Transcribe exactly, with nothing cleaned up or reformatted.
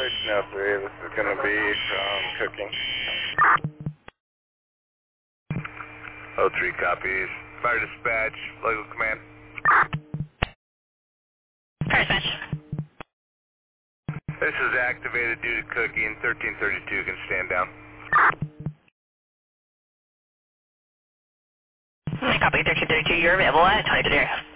thirteen oh three, this is going to be from Cooking. oh three copies. Fire dispatch, local command. Fire dispatch. This is activated due to cooking. thirteen thirty-two can stand down. Copy thirteen thirty-two, you're available at twenty to zero.